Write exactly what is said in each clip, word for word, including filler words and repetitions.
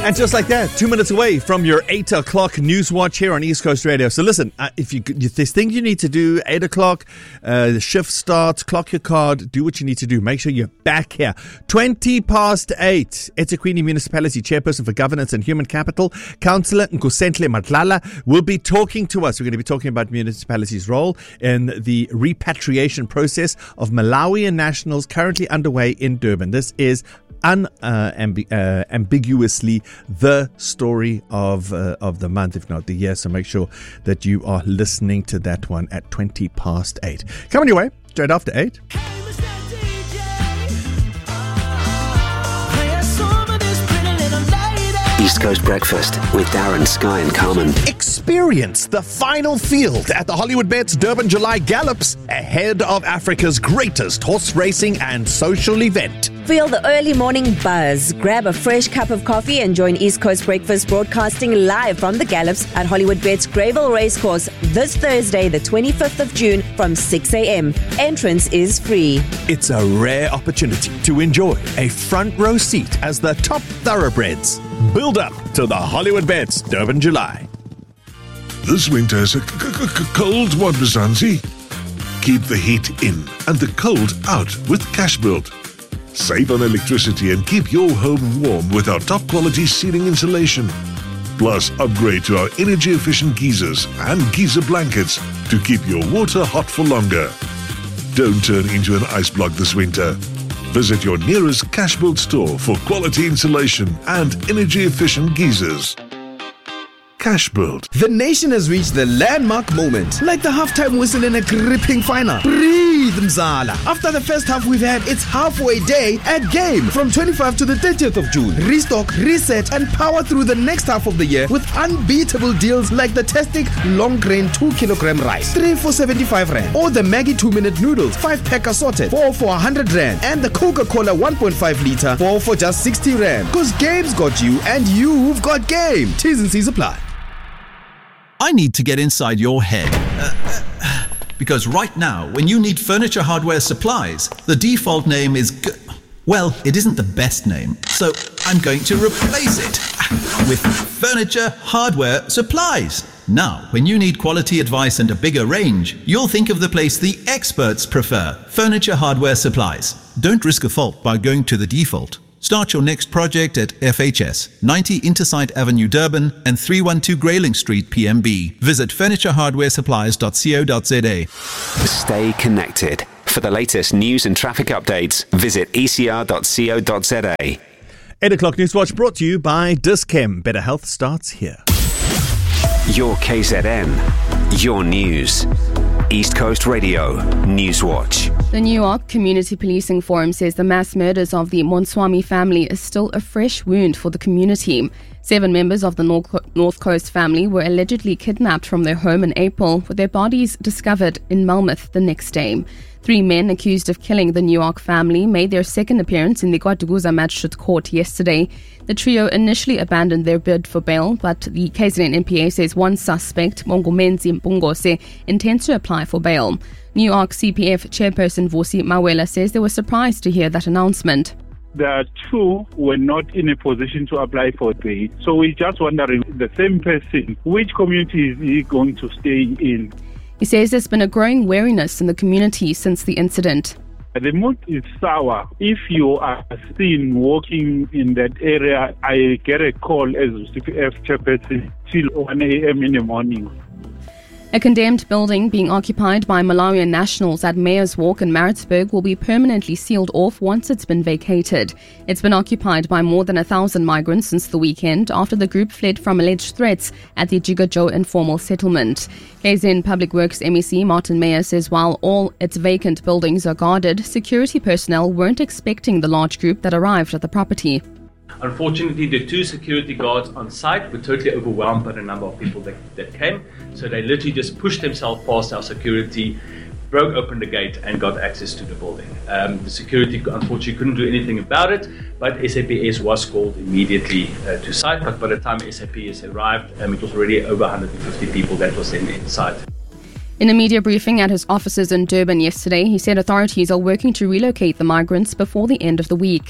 And just like that, two minutes away from your eight o'clock news watch here on East Coast Radio. So listen, uh, if you if there's things you need to do, eight o'clock, uh, the shift starts, clock your card, do what you need to do. Make sure you're back here. twenty past eight. eThekwini Municipality Chairperson for Governance and Human Capital, Councillor Nkusentle Madlala, will be talking to us. We're going to be talking about municipalities' role in the repatriation process of Malawian nationals currently underway in Durban. This is unambiguously uh, uh, the story of uh, of the month, if not the year. So make sure that you are listening to that one at twenty past eight. Coming your way straight after eight. East Coast Breakfast with Darren, Sky and Carmen. Experience the final field at the Hollywood Bets Durban July Gallops ahead of Africa's greatest horse racing and social event. Feel the early morning buzz. Grab a fresh cup of coffee and join East Coast Breakfast broadcasting live from the Gallops at Hollywood Bets Greyville Racecourse this Thursday, the twenty-fifth of June from six a.m. Entrance is free. It's a rare opportunity to enjoy a front row seat as the top thoroughbreds build up to the Hollywood Bets Durban July. This winter is a c- c- c- cold one, Mzansi. Keep the heat in and the cold out with Cashbuild. Save on electricity and keep your home warm with our top quality ceiling insulation. Plus, upgrade to our energy efficient geysers and geyser blankets to keep your water hot for longer. Don't turn into an ice block this winter. Visit your nearest Cashbuild store for quality insulation and energy efficient geysers. Cashbuild. The nation has reached the landmark moment, like the halftime whistle in a gripping final. Breathe, Mzala. After the first half, we've had its halfway day at Game from twenty-fifth to the thirtieth of June. Restock, reset, and power through the next half of the year with unbeatable deals like the Testic long grain two kilogram rice, three for seventy-five rand, or the Maggie two minute noodles, five pack assorted, four for one hundred rand, and the Coca-Cola one point five liter, four for just sixty rand. Cause Game's got you, and you've got Game. T's and C's apply. I need to get inside your head. Uh, uh, because right now, when you need furniture hardware supplies, the default name is... G- well, it isn't the best name. So I'm going to replace it with Furniture Hardware Supplies. Now, when you need quality advice and a bigger range, you'll think of the place the experts prefer. Furniture Hardware Supplies. Don't risk a fault by going to the default. Start your next project at F H S, ninety Intersite Avenue, Durban, and three one two Grayling Street, P M B. Visit furniture hardware supplies dot co dot za. Stay connected. For the latest news and traffic updates, visit e c r dot co dot za. eight o'clock News Watch brought to you by Dis-Chem. Better health starts here. Your K Z N. Your news. East Coast Radio News Watch. The New York Community Policing Forum says the mass murders of the Monswami family is still a fresh wound for the community. Seven members of the North Coast family were allegedly kidnapped from their home in April, with their bodies discovered in Malmöth the next day. Three men accused of killing the New York family made their second appearance in the KwaDukuza Magistrate Court yesterday. The trio initially abandoned their bid for bail, but the K Z N N P A says one suspect, Mongomenzi Mpungose, intends to apply for bail. New York C P F chairperson Vusi Mawela says they were surprised to hear that announcement. The two were not in a position to apply for bail. So we're just wondering, the same person, which community is he going to stay in? He says there's been a growing wariness in the community since the incident. The mood is sour. If you are seen walking in that area, I get a call as C P F chairperson till one a.m. in the morning. A condemned building being occupied by Malawian nationals at Mayor's Walk in Maritzburg will be permanently sealed off once it's been vacated. It's been occupied by more than a thousand migrants since the weekend after the group fled from alleged threats at the Jigajo informal settlement. K Z N Public Works M E C Martin Meyer says while all its vacant buildings are guarded, security personnel weren't expecting the large group that arrived at the property. Unfortunately, the two security guards on site were totally overwhelmed by the number of people that, that came. So they literally just pushed themselves past our security, broke open the gate and got access to the building. Um, the security unfortunately couldn't do anything about it, but S A P S was called immediately uh, to site. But by the time S A P S arrived, um, it was already over one hundred fifty people that was then inside. In a media briefing at his offices in Durban yesterday, he said authorities are working to relocate the migrants before the end of the week.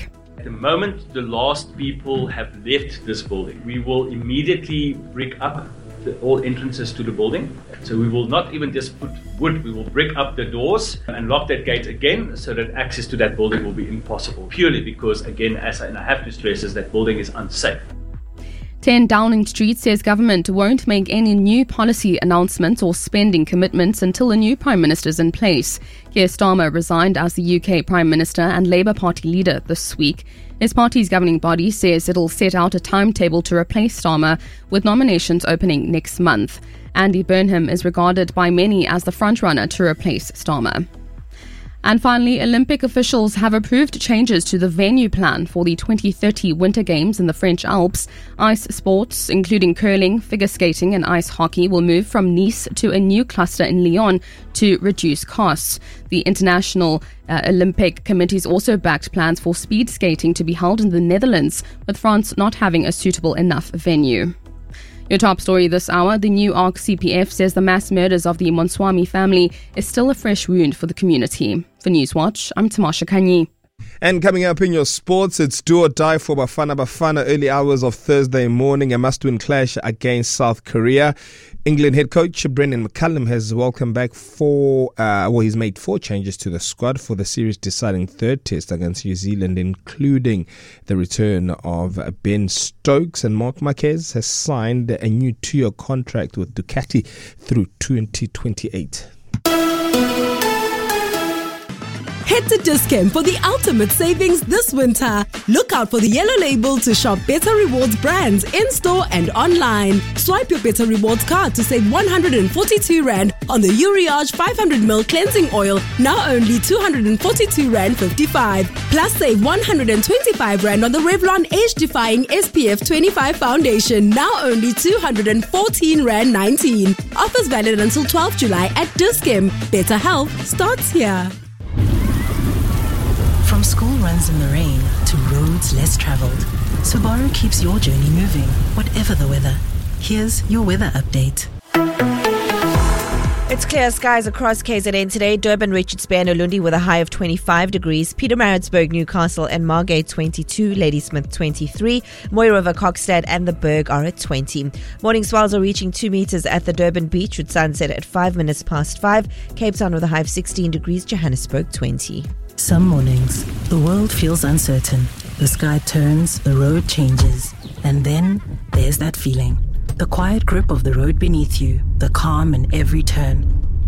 the moment the last people have left this building, we will immediately brick up the, all entrances to the building. So we will not even just put wood, we will brick up the doors and lock that gate again so that access to that building will be impossible. Purely because, again, as I, and I have to stress, is that building is unsafe. ten Downing Street says government won't make any new policy announcements or spending commitments until a new Prime Minister is in place. Keir Starmer resigned as the U K Prime Minister and Labour Party leader this week. His party's governing body says it'll set out a timetable to replace Starmer, with nominations opening next month. Andy Burnham is regarded by many as the frontrunner to replace Starmer. And finally, Olympic officials have approved changes to the venue plan for the twenty thirty Winter Games in the French Alps. Ice sports, including curling, figure skating and ice hockey, will move from Nice to a new cluster in Lyon to reduce costs. The International uh, Olympic Committee's also backed plans for speed skating to be held in the Netherlands, with France not having a suitable enough venue. Your top story this hour, the New Arc C P F says the mass murders of the Monswami family is still a fresh wound for the community. For Newswatch, I'm Tamasha Kanyi. And coming up in your sports, it's do or die for Bafana Bafana early hours of Thursday morning. A must-win clash against South Korea. England head coach Brendan McCullum has welcomed back four, uh, well, he's made four changes to the squad for the series deciding third test against New Zealand, including the return of Ben Stokes. And Marc Marquez has signed a new two-year contract with Ducati through twenty twenty-eight. Head to Dis-Chem for the ultimate savings this winter. Look out for the yellow label to shop Better Rewards brands in-store and online. Swipe your Better Rewards card to save one hundred forty-two rand on the Uriage five hundred milliliter cleansing oil, now only two hundred forty-two rand fifty-five. Plus save one hundred twenty-five rand on the Revlon age-defying S P F twenty-five foundation, now only two hundred fourteen rand nineteen. Offers valid until twelfth July at Dis-Chem. Better health starts here. From school runs in the rain to roads less travelled, Subaru keeps your journey moving, whatever the weather. Here's your weather update. It's clear skies across K Z N today. Durban, Richards Bay and Ulundi with a high of twenty-five degrees. Pietermaritzburg, Newcastle and Margate twenty-two. Ladysmith twenty-three. Mooi River, Kokstad and the Berg are at twenty. Morning swells are reaching two metres at the Durban beach with sunset at five minutes past five. Cape Town with a high of sixteen degrees. Johannesburg twenty. Some mornings, the world feels uncertain. The sky turns, the road changes. And then there's that feeling. The quiet grip of the road beneath you, the calm in every turn.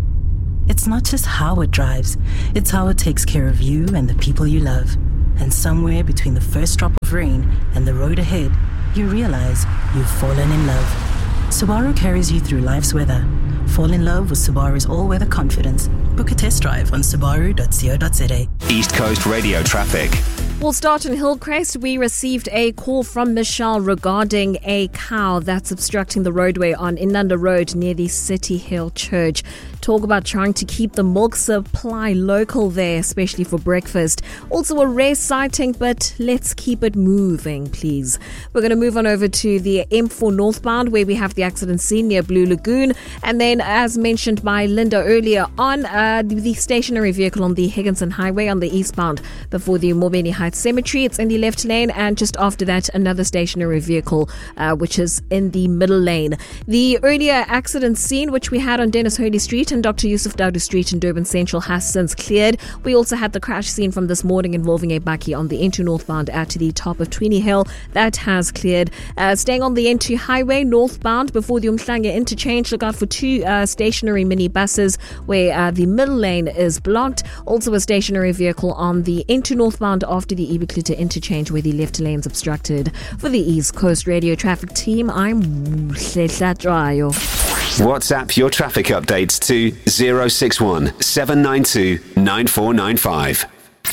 It's not just how it drives, it's how it takes care of you and the people you love. And somewhere between the first drop of rain and the road ahead, you realize you've fallen in love. Subaru carries you through life's weather. Fall in love with Subaru's all-weather confidence. Book a test drive on subaru dot co dot za. East Coast Radio traffic. We'll start in Hillcrest. We received a call from Michelle regarding a cow that's obstructing the roadway on Inanda Road near the City Hill Church. Talk about trying to keep the milk supply local there, especially for breakfast. Also a rare sighting, but let's keep it moving, please. We're going to move on over to the M four northbound, where we have the accident scene near Blue Lagoon. And then, as mentioned by Linda earlier on, uh, the stationary vehicle on the Higginson Highway on the eastbound before the Mobeni Heights Cemetery. It's in the left lane, and just after that, another stationary vehicle, uh, which is in the middle lane. The earlier accident scene, which we had on Dennis Hurley Street and Doctor Yusuf Daudu Street in Durban Central, has since cleared. We also had the crash scene from this morning involving a bakkie on the N two northbound at the top of Tweenie Hill. That has cleared. Uh, staying on the N two highway northbound before the Umhlanga interchange, look out for two uh, stationary minibuses where uh, the middle lane is blocked. Also a stationary vehicle on the N two northbound after the Ibukluta interchange where the left lane's obstructed. For the East Coast Radio traffic team, I'm Hlehla Trayo. WhatsApp your traffic updates to zero six one seven nine two nine four nine five.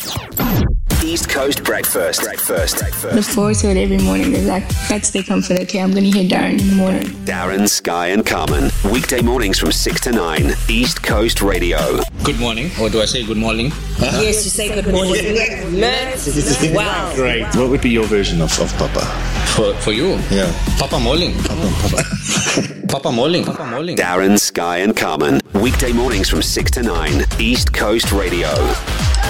East Coast Breakfast. Breakfast. Breakfast. Look forward to it every morning. Like, that's the comfort. Okay, I'm going to hear Darren in the morning. Darren, Sky and Carmen. Weekday mornings from six to nine. East Coast Radio. Good morning. Or do I say good morning? Huh? Yes, you say good morning. Learn. Wow. Great. What would be your version of, of Papa? For for you? Yeah. Papa Molling. Papa, Papa. Papa Molling. Papa Molling. Darren, Sky and Carmen. Weekday mornings from six to nine. East Coast Radio.